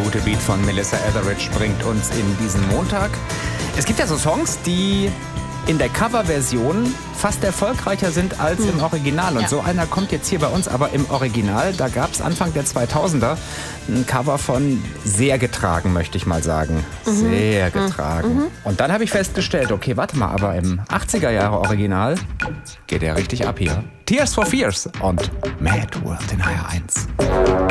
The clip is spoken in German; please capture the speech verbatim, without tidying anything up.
gute Beat von Melissa Etheridge bringt uns in diesen Montag. Es gibt ja so Songs, die in der Coverversion fast erfolgreicher sind als hm. im Original. Und ja. so einer kommt jetzt hier bei uns, aber im Original, da gab es Anfang der zweitausender ein Cover von sehr getragen, möchte ich mal sagen. Mhm. Sehr getragen. Mhm. Und dann habe ich festgestellt, okay, warte mal, aber im achtziger Jahre Original geht er richtig ab hier. Tears for Fears und Mad World in H R eins.